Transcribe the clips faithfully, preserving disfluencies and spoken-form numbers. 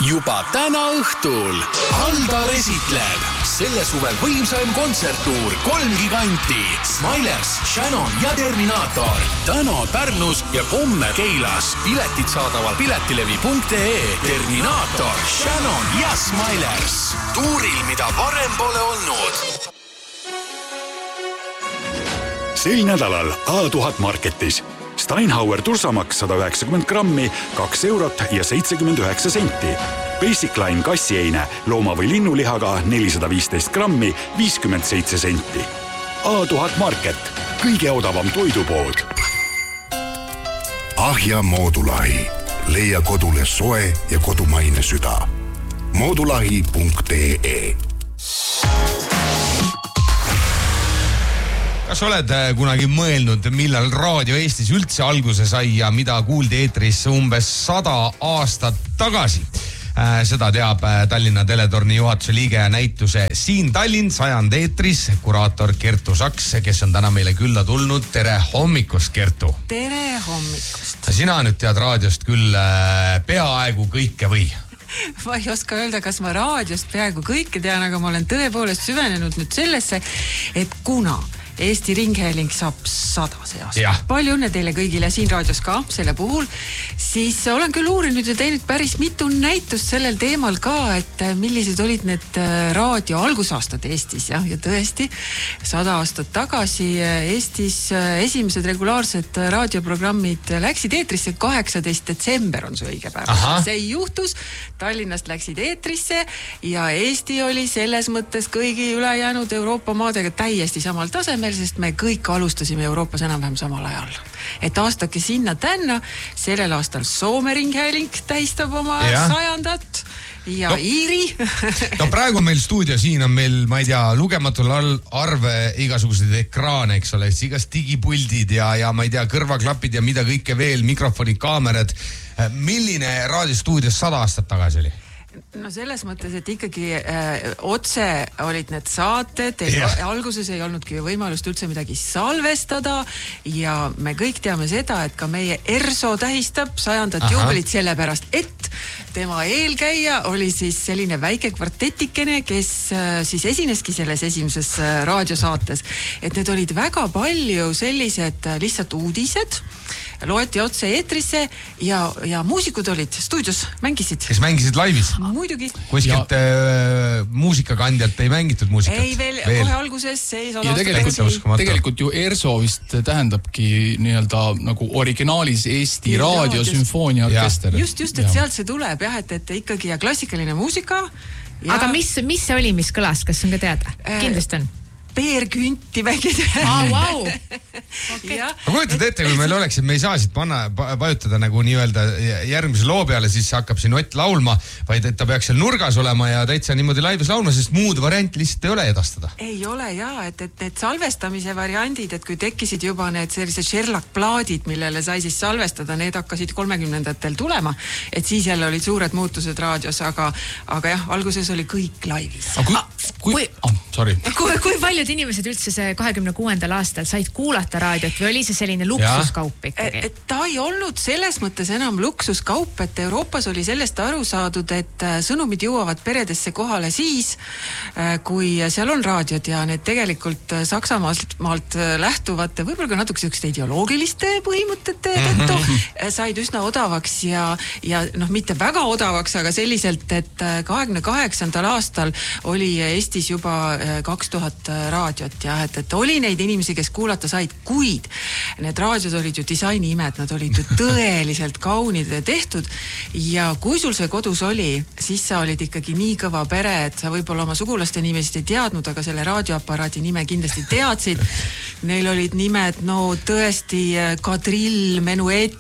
juba täna õhtul. Aldar esitleb selle suvel võimsaim kontserttuur kolm giganti. Smilers, Shannon ja Terminaator. Täna Pärnus ja homme Keilas. Piletid saadaval piletilevi punkt ee. Terminaator, Shannon ja Smilers. Tuuril, mida varem pole olnud. Sel nädalal A tuhat Marketis. Steinhauer tursamaks sada üheksakümmend grammi, kaks eurot ja seitsekümmend üheksa senti. Basic Line kassieine looma- või linnulihaga nelisada viisteist grammi, viiskümmend seitse senti. A tuhat Market, kõige odavam toidupood. Ahja Moodulahi. Leia kodule soe ja kodumaine süda. moodulahi punkt ee. Kas oled kunagi mõelnud, millal raadio Eestis üldse alguse sai ja mida kuuldi eetris umbes sada aastat tagasi? Seda teab Tallinna Teletorni juhatuse liige ja näituse Siin Tallinn sajand eetris kuraator Kertu Saks, kes on täna meile külla tulnud. Tere hommikust, Kertu! Tere hommikust! Sina nüüd tead raadiost küll peaaegu kõike või? Ma ei oska öelda, kas ma raadiost peaaegu kõike tean, aga ma olen tõepoolest süvenenud nüüd sellesse, et kuna Eesti Ringhääling saab sada see aasta. Palju õnne teile kõigile siin raadios ka selle puhul. Siis olen küll uurinud ja teinud päris mitu näitust sellel teemal ka, et millised olid need raadio algusaastad Eestis. Ja, ja tõesti, sada aastat tagasi Eestis esimesed regulaarsed raadioprogrammid läksid eetrisse. kaheksateist detsember on see õige päev. Aha. See juhtus, Tallinnast läksid eetrisse ja Eesti oli selles mõttes kõigi ülejäänud Euroopa maadega täiesti samal tasemel, sest me kõik alustasime Euroopas enam-vähem samal ajal. Et aastake sinna tänna, sellel aastal Soome Ringhääling tähistab oma ja. sajandat ja no, Iiri. No praegu meil stuudio siin on meil, ma ei tea, lugematul arve igasuguseid ekraane, eks ole, igas digipuldid ja, ja ma ei tea, kõrvaklapid ja mida kõike veel, mikrofonid, kaamerad. Milline raadiostuudios sada aastat tagasi oli? No selles mõttes, et ikkagi äh, otse olid need saated, alguses ei olnudki võimalust üldse midagi salvestada ja me kõik teame seda, et ka meie ERSO tähistab sajandat juubelit sellepärast, et tema eelkäija oli siis selline väike kvartetikene, kes äh, siis esineski selles esimeses äh, raadiosaates, et need olid väga palju sellised äh, lihtsalt uudised, loeti otse eetrisse ja, ja muusikud olid stuudios, mängisid. Kes mängisid laivis? Muidugi. Kuskilt ja... äh, muusikakandjalt ei mängitud muusikat? Ei, veel, veel. Kohe alguses ei saa ja tegelikult, tegelikult ju ERSO vist tähendabki nii-öelda nagu originaalis Eesti ja, raadiosümfoonia orkester. Just, just, et ja. sealt see tuleb jah, et, et ikkagi ja klassikaline muusika. Ja... Aga mis, mis see oli, mis kõlas? Kas on ka teada? Kindlasti on. Peerkünti mängid. Ah, wow. Okay. Ma kujutad ette, kui meil oleks, et me ei saa siit panna, vajutada nagu nii-öelda järgmise loo peale, siis hakkab siin Ott laulma, vaid et ta peaks seal nurgas olema ja täitsa niimoodi laivis laulma, sest muud varianti lihtsalt ei ole edastada. Ei ole jaa, et, et need salvestamise variandid, et kui tekkisid juba need sellised Sherlock plaadid, millele sai siis salvestada, need hakkasid kolmekümnendatel tulema, et siis jälle olid suured muutused raadios, aga, aga jah, alguses oli kõik laivis. Kui, kui, oh, sorry. Kui, kui palju inimesed üldse see kahekümne kuuendal aastal said kuulata raadiot või oli see selline luksuskaup ikkagi? Et ta ei olnud selles mõttes enam luksuskaup, et Euroopas oli sellest aru saadud, et sõnumid jõuavad peredesse kohale siis, kui seal on raadiod ja need tegelikult Saksamaalt lähtuvad võib-olla ka natuke sellised ideoloogiliste põhimõtete tõttu said üsna odavaks ja, ja noh, mitte väga odavaks, aga selliselt, et kahekümne kaheksandal aastal oli Eestis juba kaks tuhat raadiot ja et, et oli neid inimesi, kes kuulata said, kuid need raadiod olid ju disaini imed, nad olid ju tõeliselt kaunid tehtud ja kui sul see kodus oli, siis sa olid ikkagi nii kõva pere, et sa võib-olla oma sugulaste nimesid ei teadnud, aga selle raadioaparaadi nime kindlasti teadsid. Neil olid nimed, no tõesti Kadrill, Menuett,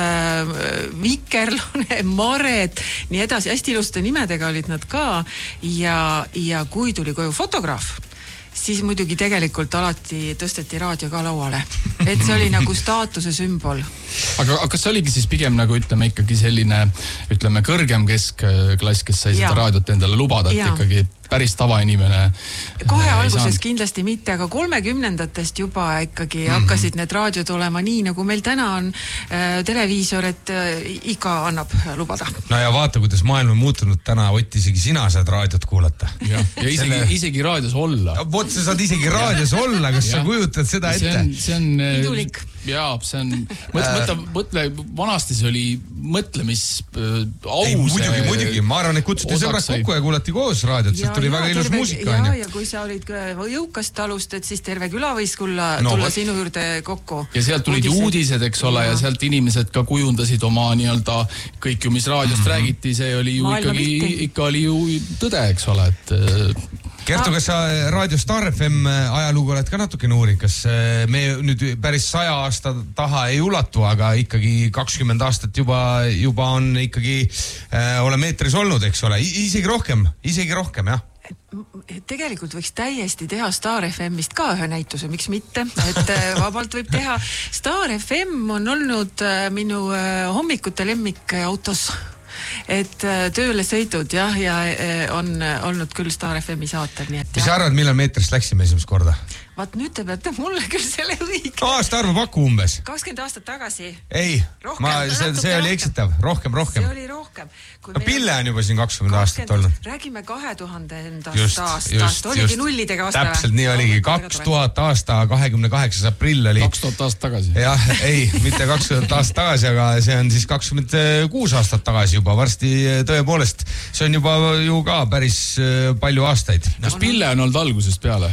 Vikerlane, Maret, nii edasi, hästi iluste nimedega olid nad ka ja, ja kui tuli koju fotograaf, siis muidugi tegelikult alati tõsteti raadio ka lauale. Et see oli nagu staatuse sümbol. Aga, aga kas see oligi siis pigem nagu ütleme ikkagi selline, ütleme kõrgem keskklass, kes sai ja. seda raadiot endale lubada, et ja. ikkagi päris tavainimene. Kohe alguses kindlasti mitte, aga kolmekümnendatest juba ikkagi mm-hmm. hakkasid need raadiod olema nii, nagu meil täna on äh, televiisor, et äh, iga annab lubada. No ja vaata, kuidas maailm on muutunud täna, Ott, isegi sina saad raadiot kuulata. Ja, ja isegi, Selle... isegi raadios olla. Vot, sa saad isegi raadios olla, kas sa kujutad seda ette? See on, see on, Idulik. Jaa, see on, mõtle, mõtle, vanasti see oli mõtlemis äh, aus. Ei, muidugi, muidugi, ma arvan, et kutsuti sõbrad kokku ja kuulati koos raadiot, sest tuli ja, väga ilus terve, muusika. Ja, ja kui sa olid jõukast talust, et siis terve küla võis kulla, no, tulla sinu juurde kokku. Ja sealt tulid uudised, uudised eks ole, ja. ja sealt inimesed ka kujundasid oma nii-öelda kõik ju, mis raadiost mm-hmm. räägiti, see oli ju Maailma ikkagi, ikka oli ju tõde, eks ole, et... Kertu, kas sa Raadio Star F M ajalugu oled ka natukene uurid, kas me nüüd päris saja aasta taha ei ulatu, aga ikkagi kakskümmend aastat juba, juba on ikkagi, äh, oleme eetris olnud, eks ole, I isegi rohkem, isegi rohkem, jah? Tegelikult võiks täiesti teha Star F M-ist ka ühe näituse, miks mitte, et vabalt võib teha. Star F M on olnud minu hommikute lemmik autos. Et tööle sõidud jah, ja on olnud küll Star F M-i saatel. Nii et, mis sa arvad, millal me eetrist läksime esimest korda? Vaat nüüd te peate mulle küll selle õige. Aasta arvu paku umbes. kakskümmend aastat tagasi. Ei, rohkem, ma, see, see oli eksitav. Rohkem, rohkem. See oli rohkem. No Pille on juba siin kakskümmend aastat olnud. Räägime kahe tuhandendast aastast. Just, oligi just. Nullidega aasta. Täpselt nii oligi. kaks tuhat aasta, kahekümne kaheksas aprill oli. kaks tuhat aastat tagasi. Jah, ei, mitte kaks tuhat aastat tagasi, aga see on siis kakskümmend kuus aastat tagasi juba. Varsti tõepoolest. See on juba ju ka päris palju aastaid. Kas Pille on olnud algusest peale?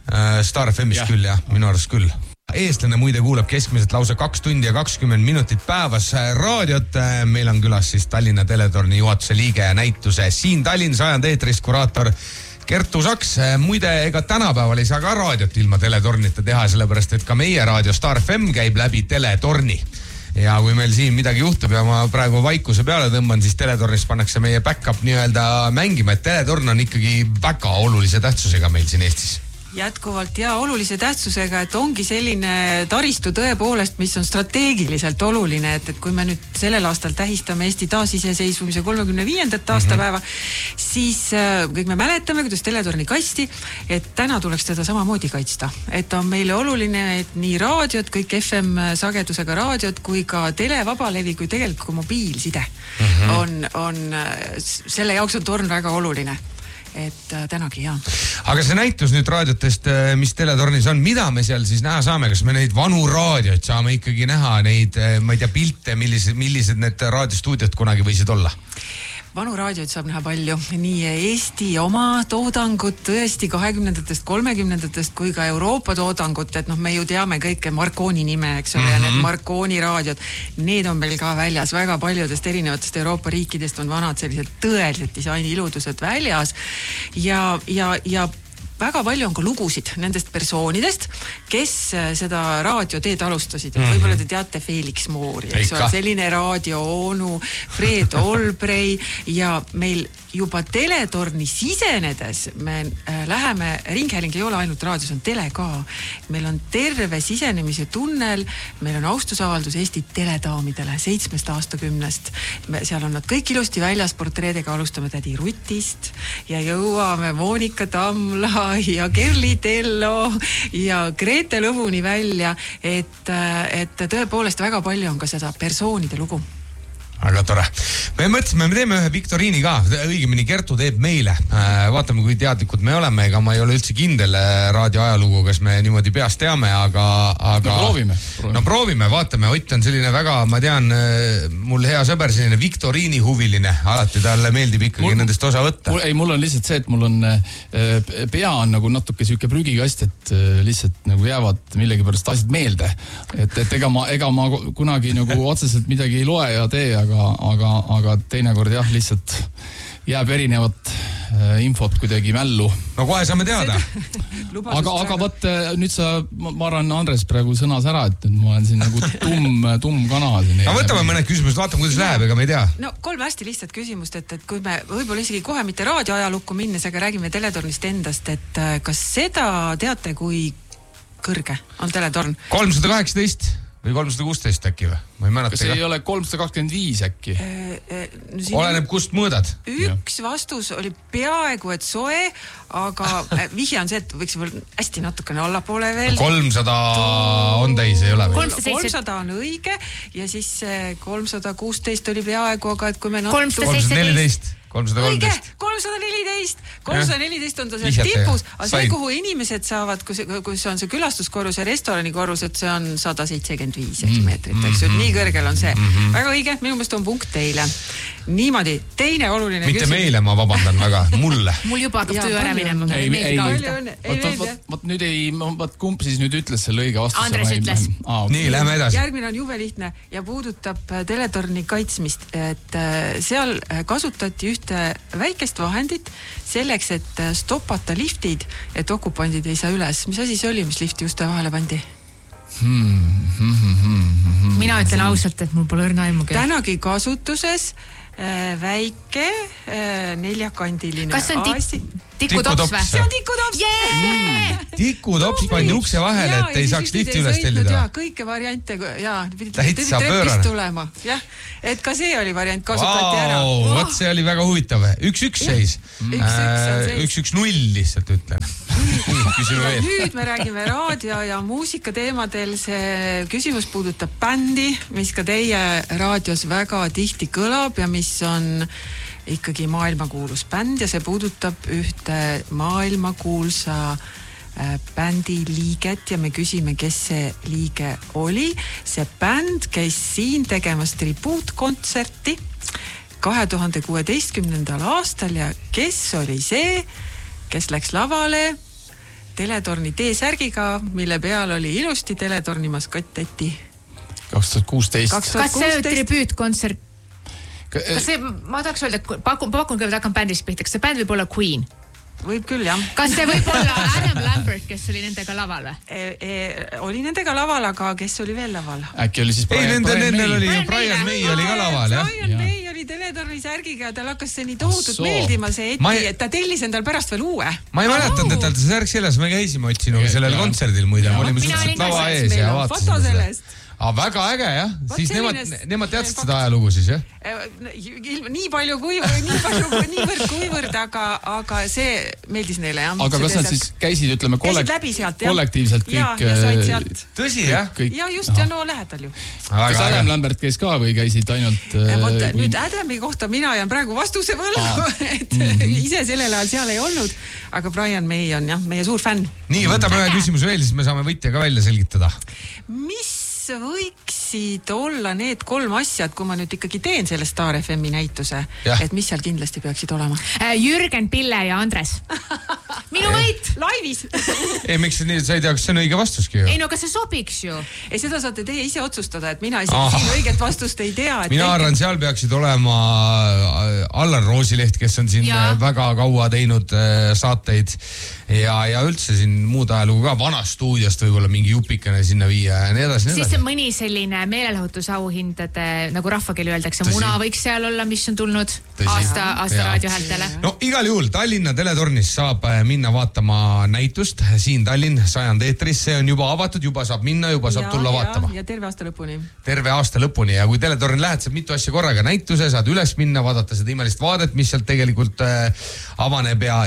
Star F M-ist küll, jah, minu arust küll. Eestlane muide kuulab keskmiselt lausa kaks tundi ja kakskümmend minutit päevas raadiot. Meil on külas siis Tallinna Teletorni juhatuse liige ja näituse siin Tallinn sajand eetris kuraator Kertu Saks. Muide, ega tänapäeval ei saa ka raadiot ilma Teletornita teha, sellepärast et ka meie raadio Star F M käib läbi Teletorni. Ja kui meil siin midagi juhtub ja ma praegu vaikuse peale tõmban, siis Teletornis pannakse meie back-up nii-öelda mängima, et Teletorn on ikkagi väga olulise tähtsusega meil siin Eestis. Jätkuvalt ja olulise tähtsusega, et ongi selline taristu tõepoolest, mis on strateegiliselt oluline, et, et kui me nüüd sellel aastal tähistame Eesti taasiseseisvumise kolmekümne viiendat aastapäeva, mm-hmm. siis äh, kõik me mäletame, kuidas Teletorni kasti, et täna tuleks teda samamoodi kaitsta. Et on meile oluline, et nii raadiot, kõik F M-sagedusega raadiot, kui ka televabalevi, kui tegelikult mobiilside mm-hmm. on, on, selle jaoks on torn väga oluline. Et tänagi, jah. Aga see näitus nüüd raadiotest, mis Teletornis on, mida me seal siis näha saame? Kas me neid vanu raadioid saame ikkagi näha, neid, ma ei tea, pilte, millised, millised need raadiostuudiod kunagi võisid olla? Vanu raadioid saab näha palju, nii Eesti oma toodangut, tõesti kahekümnendatest, kolmekümnendatest kui ka Euroopa toodangut, et noh, me ju teame kõike Marconi nime, eks ole, mm-hmm. ja need Marconi raadiod, need on meil ka väljas, väga paljudest erinevatest Euroopa riikidest on vanad sellised tõelised disaini iludused väljas ja, ja, ja väga palju on ka lugusid nendest persoonidest, kes seda raadioteed alustasid. Mm-hmm. Võib-olla te teate Felix Moori, eks ole, selline raadioonu, Fred Olbrey ja meil juba Teletorni sisenedes me äh, läheme, ringhääling ei ole ainult raadios, on tele ka. Meil on terve sisenemise tunnel, meil on austusavaldus Eesti teledaamidele seitsmest aastakümnest. Me, seal on nad kõik ilusti väljas portreedega, alustame tädi Rutist ja jõuame Monika Tamla ja Kerli Tello ja Grete Lõvuni välja, et, et tõepoolest väga palju on ka seda persoonide lugu. Aga tore. Me mõtlesime, me teeme ühe viktoriini ka, õigemini Kertu teeb meile. Vaatame, kui teadlikud me oleme, ega ma ei ole üldse kindel raadio ajalugu, kas me niimoodi peast teame, aga... aga... No proovime, proovime. No proovime, vaatame. Ott on selline väga, ma tean, mul hea sõber, selline viktoriini huviline. Alati talle meeldib ikkagi mul, nendest osa võtta. Mul, ei, mul on lihtsalt see, et mul on pea on nagu natuke siuke prügikast, et lihtsalt nagu jäävad millegi pärast asjad meelde. Et, et ega ma, ega ma kunagi nagu otseselt midagi ei loe ja tee, aga, aga, aga teinekord jah, lihtsalt jääb erinevat äh, infot kuidagi mällu. No kohe saame teada. aga, aga võt, nüüd sa, ma, ma arvan, Andres praegu sõnas ära, et nüüd ma olen siin nagu tumm, tumm kana. No võtame mõned küsimused, vaatame, kuidas läheb, ega me ei tea. No kolm hästi lihtsat küsimust, et, et kui me võib-olla isegi kohe mitte raadioajalukku minnes, aga räägime Teletornist endast, et kas seda teate, kui kõrge on Teletorn? kolmsada kaheksateist või kolmsada kuusteist äkki või? Ma ei mäleta. Kas ei ole kolmsada kakskümmend viis äkki? No oleneb, kust mõõdad. Üks vastus oli peaaegu, et soe, aga vihje on see, et võiks hästi natukene allapoole veel. kolmsada on täis, ei ole või? kolmsada on õige ja siis kolmsada kuusteist oli peaaegu, aga et kui me kolmsada neliteist kolmsada kolmteist. kolmsada neliteist. kolmsada neliteist on ta seal tipus, aga see, kuhu inimesed saavad, kus, kus on see külastuskorrus ja restorani korrus, et see on sada seitsekümmend viis meetrit, eks ju, nii kõrgel on see. Väga õige, minu meelest on punkt teile. Niimoodi, teine oluline mitte küsimus. Meile, ma vabandan väga, mulle. Mul juba hakkab töö ära minema. Ei, ei, ei. Vot nüüd ei, vot kumb siis nüüd ütles selle õige vastuse. Andres ütles. Ah, okay. Nii, lähme edasi. Järgmine on jube lihtne ja puudutab teletorni kaitsmist, et seal kasutati ühte väikest vahendit selleks, et stoppata liftid, et okupandid ei saa üles. Mis asi see oli, mis lifti uste vahele pandi? Hmm, hmm, hmm, hmm. Mina ütlen ausalt, et mul pole õrna aimugi. Tänagi kasutuses väike neljakandiline. Kas see on tik- tikutops või? See on tikutops! Yeah! Tikutops pandi ukse vahele, et ei saaks lifti üles tellida. Kõike variante ja täitsa pöörane. Tulema. Ja, et ka see oli variant, kasutati ära. Oh, võt see oli väga huvitav. Üks-üks seis. Üks-üks null lihtsalt ütlen. Nüüd me räägime raadio ja muusika teemadel. See küsimus puudutab bändi, mis ka teie raadios väga tihti kõlab ja mis on ikkagi maailmakuulus bänd ja see puudutab ühte maailmakuulsa bändi liiget ja me küsime, kes see liige oli. See bänd käis siin tegemas tribuutkontserti kahe tuhande kuueteistkümnendal aastal ja kes oli see, kes läks lavale teletorni T-särgiga, mille peal oli ilusti teletorni maskott Eti. kaks tuhat kuusteist. Kas see tribüütkontsert? Kas see, ma tahaks öelda, pakun, pakun küll, et hakkan bändist pihta, kas see bänd võib olla Queen? Võib küll, jah. Kas see võib olla Adam Lambert, kes oli nendega laval või? E, e, oli nendega laval, aga kes oli veel laval? Äkki oli siis Brian, ei, nende, Brian nendel May. Oli ju Brian May oli ka laval, jah? Brian ja. May oli teletorni särgiga ja tal hakkas see nii tohutult meeldima see Eti, ei... et ta tellis endal pärast veel uue. Ma ei mäletanud, et tal see särg selles, me käisime otsinuga sellel kontserdil muide, me olime suhteliselt lava ees ja vaatasime seda. Aga väga äge, jah. Siis nemad, nemad teadsid seda ajalugu siis, jah? Nii palju kui, nii palju kui, nii võrd kuivõrd, aga, aga see meeldis neile, jah. Aga kas nad siis käisid, ütleme, kollek- sealt, kollektiivselt kõik? Ja, ja said sealt. Tõsi, jah? Ja just, ja no lähedal ju. Kas Adam Lambert käis ka või käisid ainult... Võt, nüüd Adami kohta mina jään praegu vastuse võlgu, et ise sellel ajal seal ei olnud, aga Brian May on jah, meie suur fänn. Nii, võtame ühe küsimus veel, siis me saame võitja ka välja selgitada. Mis võiksid olla need kolm asja, et kui ma nüüd ikkagi teen selle Star F M-i näituse, ja. Et mis seal kindlasti peaksid olema? Jürgen, Pille ja Andres. Minu võit! Laivis! Ei, miks nii, sa ei tea, kas see on õige vastuski ju? Ei, no kas see sobiks ju? Ei, seda saate teie ise otsustada, et mina isegi siin õiget vastust ei tea. Mina teike... arvan, seal peaksid olema Allan Roosileht, kes on siin ja. Väga kaua teinud saateid ja, ja üldse siin muud ajalugu ka vana stuudiost võib-olla mingi jupikene sinna viia ja nii edasi. Siis see mõni selline meelelahutusauhindade, nagu rahvakeeli öeldakse, Tõsi. Muna võiks seal olla, mis on tulnud Tõsi. aasta, aasta raadiohäältele. No igal juhul Tallinna teletornis saab minna vaatama näitust siin Tallinn sajand eetris, see on juba avatud, juba saab minna, juba saab ja, tulla ja, vaatama. Ja terve aasta lõpuni. Terve aasta lõpuni ja kui teletorn lähed, saab mitu asja korraga näituse, saad üles minna, vaadata seda imelist vaadet, mis sealt tegelikult äh, avaneb ja,